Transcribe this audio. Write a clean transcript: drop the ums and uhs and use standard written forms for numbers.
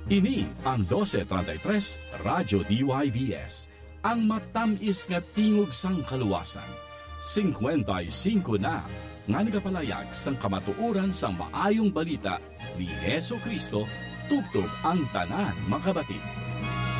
Ini ang 1233 Radyo DYVS, ang matamis nga tingog sang kaluwasan. 55 na nga nagapalayag sang kamatuoran sang maayong balita ni Heso Kristo, tubtob ang tanan makabati.